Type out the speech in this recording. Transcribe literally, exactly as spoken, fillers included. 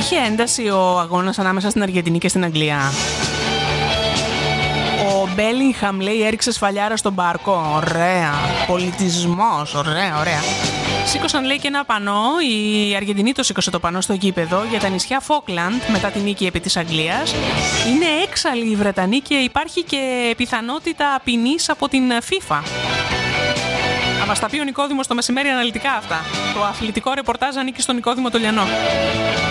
Είχε ένταση ο αγώνας ανάμεσα στην Αργεντινή και στην Αγγλία. Ο Μπέλιγχαμ λέει έριξε σφαλιάρα στον μπάρκο. Ωραία. Πολιτισμός. Ωραία, ωραία. Σήκωσαν λέει και ένα πανό, η Αργεντινή το σήκωσε το πανό στο γήπεδο για τα νησιά Φόκλαντ μετά την νίκη επί της Αγγλίας. Είναι έξαλλοι οι Βρετανοί και υπάρχει και πιθανότητα ποινής από την FIFA. Θα μας τα πει ο Νικόδημος το μεσημέρι αναλυτικά αυτά. Το αθλητικό ρεπορτάζ ανήκει στον Νικόδημο το Λιανό.